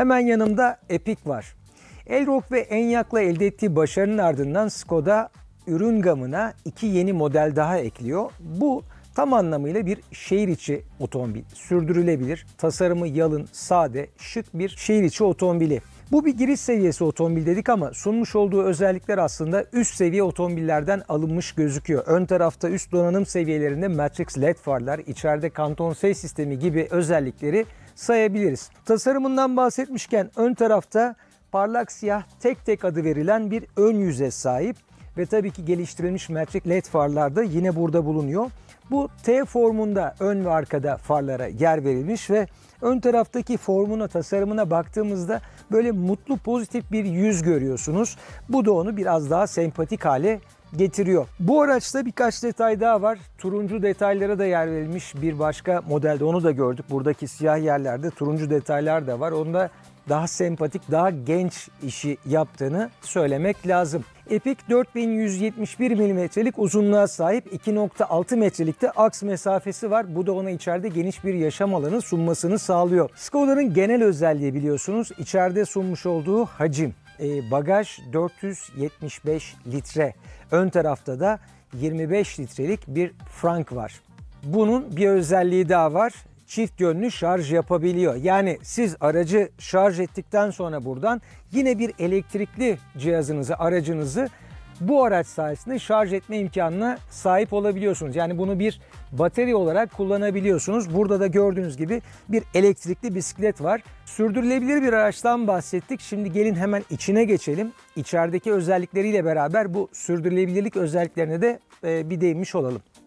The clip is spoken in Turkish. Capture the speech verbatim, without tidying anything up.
Hemen yanımda Epic var. Elrock ve Enyaq'la elde ettiği başarının ardından Skoda ürün gamına iki yeni model daha ekliyor. Bu tam anlamıyla bir şehir içi otomobil. Sürdürülebilir, tasarımı yalın, sade, şık bir şehir içi otomobili. Bu bir giriş seviyesi otomobil dedik ama sunmuş olduğu özellikler aslında üst seviye otomobillerden alınmış gözüküyor. Ön tarafta üst donanım seviyelerinde Matrix L E D farlar, içeride kanton ses sistemi gibi özellikleri sayabiliriz. Tasarımından bahsetmişken ön tarafta parlak siyah tek tek adı verilen bir ön yüze sahip ve tabii ki geliştirilmiş Matrix L E D farlar da yine burada bulunuyor. Bu T formunda ön ve arkada farlara yer verilmiş ve ön taraftaki formuna, tasarımına baktığımızda böyle mutlu, pozitif bir yüz görüyorsunuz. Bu da onu biraz daha sempatik hale getiriyor. Bu araçta birkaç detay daha var. Turuncu detaylara da yer verilmiş bir başka modelde, onu da gördük. Buradaki siyah yerlerde turuncu detaylar da var. Onda daha sempatik, daha genç işi yaptığını söylemek lazım. Epic dört bin yüz yetmiş bir milimetrelik uzunluğa sahip, iki nokta altı metrelikte aks mesafesi var. Bu da ona içeride geniş bir yaşam alanı sunmasını sağlıyor. Skoda'nın genel özelliği biliyorsunuz içeride sunmuş olduğu hacim. E, bagaj dört yüz yetmiş beş litre. Ön tarafta da yirmi beş litrelik bir frank var. Bunun bir özelliği daha var. Çift yönlü şarj yapabiliyor. Yani siz aracı şarj ettikten sonra buradan yine bir elektrikli cihazınızı, aracınızı bu araç sayesinde şarj etme imkanına sahip olabiliyorsunuz. Yani bunu bir batarya olarak kullanabiliyorsunuz. Burada da gördüğünüz gibi bir elektrikli bisiklet var. Sürdürülebilir bir araçtan bahsettik. Şimdi gelin hemen içine geçelim. İçerideki özellikleriyle beraber bu sürdürülebilirlik özelliklerine de bir değinmiş olalım.